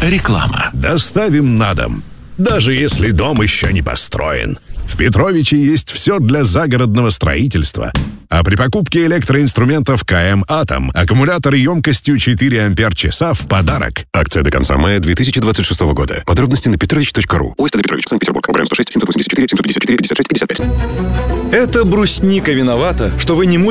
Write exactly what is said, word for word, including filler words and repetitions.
Реклама. Доставим на дом, даже если дом еще не построен. В Петровиче есть все для загородного строительства. А при покупке электроинструментов КМ «Атом» аккумулятор емкостью четыре ампер-часа в подарок. Акция до конца мая две тысячи двадцать шестого года. Подробности на петрович точка ру. ОСТ Петрович, Санкт-Петербург. Район сто шесть, семьсот восемьдесят четыре, семьсот пятьдесят четыре, пятьдесят шесть, пятьдесят пять. Это брусника виновата, что вы не